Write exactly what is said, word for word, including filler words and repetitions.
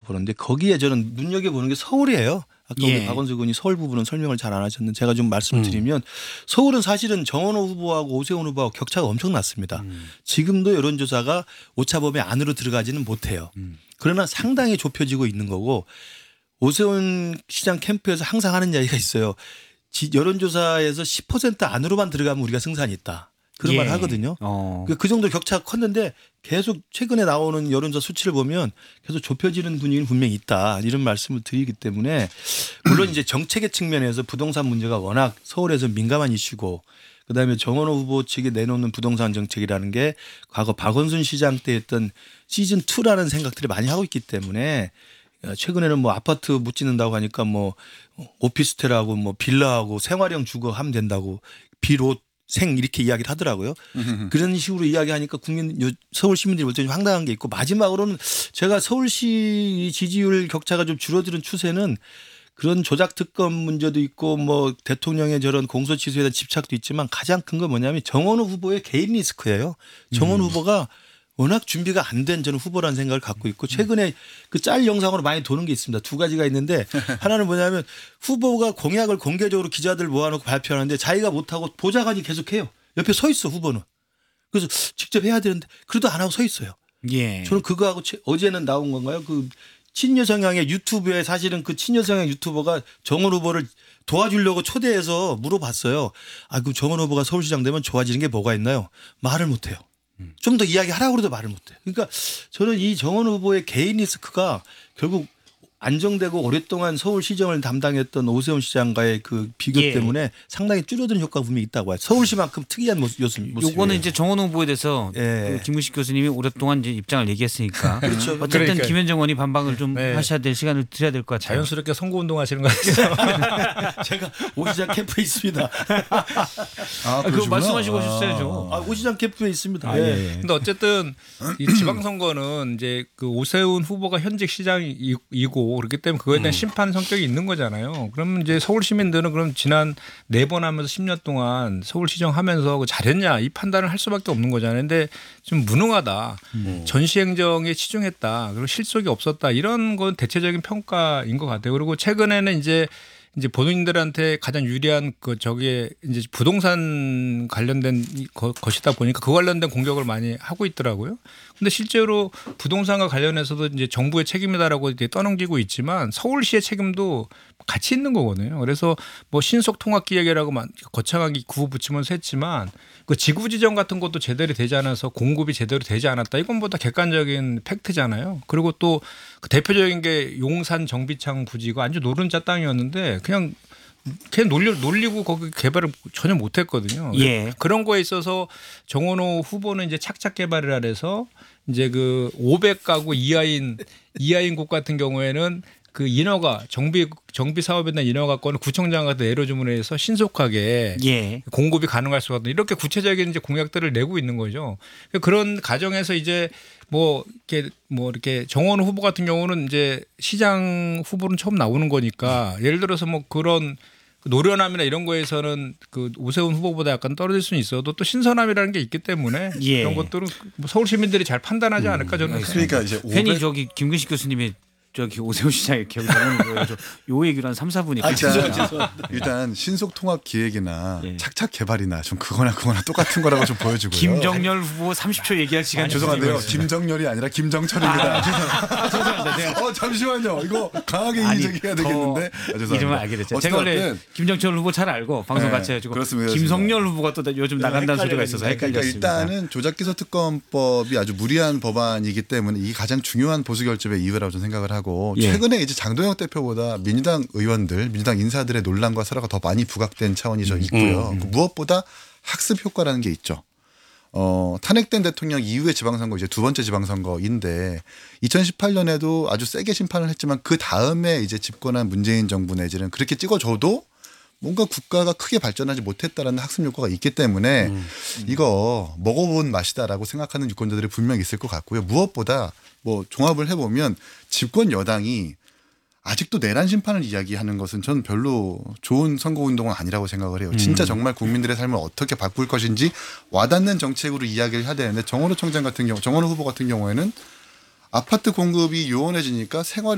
보는데 거기에 저는 눈여겨보는 게 서울이에요. 아까 예. 우리 박원석 의원이 서울 부분은 설명을 잘 안 하셨는데 제가 좀 말씀을 드리면 음. 서울은 사실은 정원호 후보하고 오세훈 후보하고 격차가 엄청 났습니다. 음. 지금도 여론조사가 오차범위 안으로 들어가지는 못해요. 음. 그러나 상당히 좁혀지고 있는 거고 오세훈 시장 캠프에서 항상 하는 이야기가 있어요. 여론조사에서 십 퍼센트 안으로만 들어가면 우리가 승산이 있다. 그런 예. 말을 하거든요. 어. 그 정도 격차가 컸는데 계속 최근에 나오는 여론조사 수치를 보면 계속 좁혀지는 분위기는 분명히 있다. 이런 말씀을 드리기 때문에 물론 이제 정책의 측면에서 부동산 문제가 워낙 서울에서 민감한 이슈고 그다음에 정원호 후보 측이 내놓는 부동산 정책이라는 게 과거 박원순 시장 때 했던 시즌이라는 생각들을 많이 하고 있기 때문에 최근에는 뭐 아파트 못 짓는다고 하니까 뭐 오피스텔하고 뭐 빌라하고 생활형 주거 하면 된다고 비롯 생 이렇게 이야기를 하더라고요. 그런 식으로 이야기하니까 국민 서울 시민들이 볼 때 좀 황당한 게 있고 마지막으로는 제가 서울시 지지율 격차가 좀 줄어드는 추세는 그런 조작 특검 문제도 있고 뭐 대통령의 저런 공소 취소에 대한 집착도 있지만 가장 큰 건 뭐냐면 정원호 후보의 개인 리스크예요. 정원호 음. 후보가 워낙 준비가 안 된 저는 후보라는 생각을 갖고 있고 최근에 그 짤 영상으로 많이 도는 게 있습니다. 두 가지가 있는데 하나는 뭐냐면 후보가 공약을 공개적으로 기자들 모아놓고 발표하는데 자기가 못하고 보좌관이 계속해요. 옆에 서 있어 후보는. 그래서 직접 해야 되는데 그래도 안 하고 서 있어요. 예. 저는 그거하고 어제는 나온 건가요? 그 친여 성향의 유튜브에 사실은 그 친여 성향 유튜버가 정원 후보를 도와주려고 초대해서 물어봤어요. 아, 그럼 정원 후보가 서울시장 되면 좋아지는 게 뭐가 있나요? 말을 못해요. 좀 더 이야기하라고 해도 말을 못해요. 그러니까 저는 이 정원 후보의 개인 리스크가 결국 안정되고 오랫동안 서울시정을 담당했던 오세훈 시장과의 그 비교 예. 때문에 상당히 줄어드는 효과가 분명히 있다고 해요. 서울시만큼 특이한 모습, 모습이에요. 요거는 이제 정원 후보에 대해서 예. 그 김구식 교수님이 오랫동안 이제 입장을 얘기했으니까 그렇죠. 어쨌든 그러니까요. 김현정 의원이 반박을 좀 네. 하셔야 될 시간을 드려야 될 것 같아요. 자연스럽게 선거운동 하시는 거 같아요. 제가 오 시장 캠프에 있습니다. 아, 그거 말씀하시고 오셨어야죠. 아, 오 시장 캠프에 있습니다. 아, 예. 예. 근데 어쨌든 이 지방선거는 이제 그 오세훈 후보가 현직 시장이고 그렇기 때문에 그거에 대한 심판 성격이 있는 거잖아요. 그러면 이제 서울 시민들은 그럼 지난 네 번 하면서 십 년 동안 서울시정 하면서 잘했냐 이 판단을 할 수밖에 없는 거잖아요. 근데 좀 무능하다. 음. 전시행정에 치중했다. 그리고 실속이 없었다. 이런 건 대체적인 평가인 것 같아요. 그리고 최근에는 이제 이제 본인들한테 가장 유리한 그 저기에 이제 부동산 관련된 거, 것이다 보니까 그 관련된 공격을 많이 하고 있더라고요. 근데 실제로 부동산과 관련해서도 이제 정부의 책임이다라고 이제 떠넘기고 있지만 서울시의 책임도 같이 있는 거거든요. 그래서 뭐 신속 통합 기획이라고 거창하게 구호 붙이면서 했지만 그 지구 지정 같은 것도 제대로 되지 않아서 공급이 제대로 되지 않았다. 이건 보다 객관적인 팩트잖아요. 그리고 또 그 대표적인 게 용산 정비창 부지가 아주 노른자 땅이었는데 그냥 그냥 놀리, 놀리고 거기 개발을 전혀 못했거든요. 예. 그런 거에 있어서 정원호 후보는 이제 착착 개발을 해서 이제 그 오백 가구 이하인 이하인 곳 같은 경우에는 그 인허가 정비 정비 사업에 대한 인허가권을 구청장한테 내려줌으로 해서 신속하게 예. 공급이 가능할 수가 있다. 이렇게 구체적인 이제 공약들을 내고 있는 거죠. 그런 과정에서 이제 뭐 이렇게 뭐 이렇게 정원 후보 같은 경우는 이제 시장 후보는 처음 나오는 거니까 예를 들어서 뭐 그런 노련함이나 이런 거에서는 그 오세훈 후보보다 약간 떨어질 수는 있어도 또 신선함이라는 게 있기 때문에 예. 그런 것들은 서울 시민들이 잘 판단하지 않을까 저는. 음. 그러니까 이제 괜히 오백 저기 김근식 교수님이 저기 오세훈 시장의 기억이 나는 거예요. 저 요 얘기를 한 삼, 사 분이 아, 끝이잖아요. 일단, 일단 신속 통합 기획이나 예. 착착 개발이나 좀 그거나 그거나 똑같은 거라고 좀 보여주고요. 김정열 후보 삼십 초 얘기할 시간 아, 주신 죄송한데요. 거예요. 김정열이 아니라 김정철입니다. 아, 죄송합니다. 죄송합니다. 내가 어 잠시만요. 이거 강하게 아니, 인정해야 더 되겠는데. 아, 죄송합니다. 이름을 알게 됐죠. 제가 원래 어쨌든 김정철 후보 잘 알고 방송 네, 같이 해가지고 그렇습니다. 김성열 후보가 또 요즘 나간다는 소리가 있어서 그러니까 헷갈렸습니다. 일단은 조작기소특검법이 아주 무리한 법안이기 때문에 이게 가장 중요한 보수 결집의 이유라고 저는 생각을 하고 예. 최근에 이제 장도영 대표보다 민주당 의원들, 민주당 인사들의 논란과 설화가 더 많이 부각된 차원이 좀 있고요. 음, 음. 무엇보다 학습 효과라는 게 있죠. 어, 탄핵된 대통령 이후의 지방선거 이제 두 번째 지방선거인데 이천십팔 년에도 아주 세게 심판을 했지만 그 다음에 이제 집권한 문재인 정부 내지는 그렇게 찍어줘도 뭔가 국가가 크게 발전하지 못했다라는 학습 효과가 있기 때문에 음. 이거 먹어본 맛이다라고 생각하는 유권자들이 분명히 있을 것 같고요. 무엇보다 뭐 종합을 해보면 집권 여당이 아직도 내란 심판을 이야기하는 것은 저는 별로 좋은 선거운동은 아니라고 생각을 해요. 진짜 정말 국민들의 삶을 어떻게 바꿀 것인지 와닿는 정책으로 이야기를 해야 되는데 정원호 청장 같은 경우, 정원호 후보 같은 경우에는 아파트 공급이 요원해지니까 생활